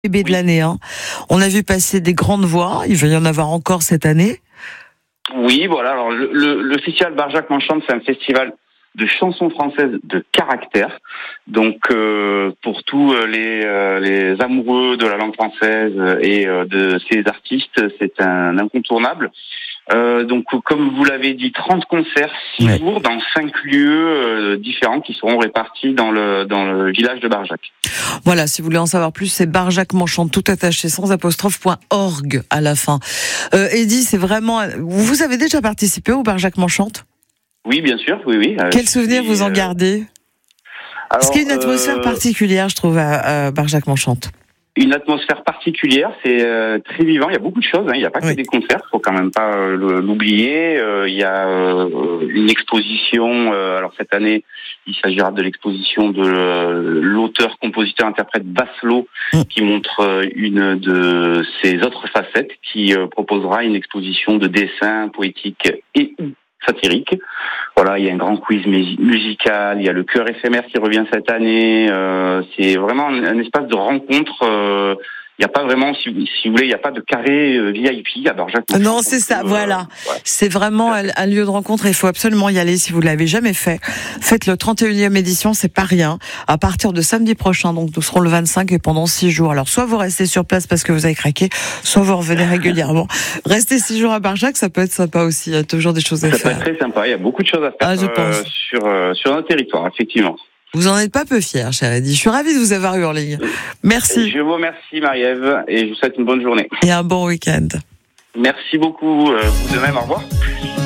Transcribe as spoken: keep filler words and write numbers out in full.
Bébé de l'année, hein. On a vu passer des grandes voix, il va y en avoir encore cette année. Oui, voilà. Alors le, le, le festival Barjac m'enchante, c'est un festival de chansons françaises de caractère. Donc euh, pour tous les, euh, les amoureux de la langue française et euh, de ces artistes, c'est un incontournable. Euh, donc comme vous l'avez dit, trente concerts, six ouais. jours dans cinq lieux euh, différents qui seront répartis dans le dans le village de Barjac. Voilà, si vous voulez en savoir plus, c'est Barjac m'enchante tout attaché sans apostrophe point org à la fin. Euh, Eddy, c'est vraiment. Vous avez déjà participé au Barjac m'enchante ? Oui, bien sûr, oui, oui. Euh, Quel souvenir vous en euh... gardez ? Parce qu'il y a une atmosphère euh... particulière, je trouve, à, à Barjac m'enchante. Une atmosphère particulière, c'est euh, très vivant. Il y a beaucoup de choses. Hein. Il n'y a pas oui. que des concerts, faut quand même pas euh, l'oublier. Euh, il y a euh, une exposition. Euh, alors cette année, il s'agira de l'exposition de euh, l'auteur-compositeur-interprète Bachelot, mmh. qui montre euh, une de ses autres facettes, qui euh, proposera une exposition de dessins poétiques et satirique. Voilà, il y a un grand quiz musical, il y a le chœur éphémère qui revient cette année. Euh, c'est vraiment un, un espace de rencontre. Euh, il n'y a pas vraiment, si, si vous voulez, il n'y a pas de carré euh, V I P à Barjac. Non, c'est ça, euh, voilà. Ouais. C'est vraiment un, un lieu de rencontre et il faut absolument y aller si vous ne l'avez jamais fait. Faites le trente et unième édition, c'est pas rien. À partir de samedi prochain, donc nous serons le vingt-cinq et pendant six jours. Alors, soit vous restez sur place parce que vous avez craqué, soit vous revenez régulièrement. Rester six jours à Barjac, ça peut être sympa aussi. Il y a toujours des choses à ça faire. Ça peut être très sympa. Il y a beaucoup de choses à faire ah, je euh, pense. sur, euh, sur notre territoire, effectivement. Vous en êtes pas peu fier, cher Eddy. Je suis ravie de vous avoir eu en ligne. Merci. Je vous remercie, Marie-Ève, et je vous souhaite une bonne journée. Et un bon week-end. Merci beaucoup. Vous de même, au revoir.